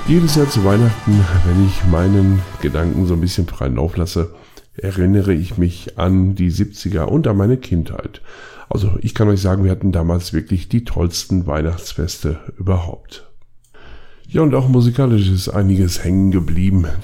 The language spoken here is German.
Jedes Jahr zu Weihnachten, wenn ich meinen Gedanken so ein bisschen freien Lauf lasse, erinnere ich mich an die 70er und an meine Kindheit. Also ich kann euch sagen, wir hatten damals wirklich die tollsten Weihnachtsfeste überhaupt. Ja, und auch musikalisch ist einiges hängen geblieben,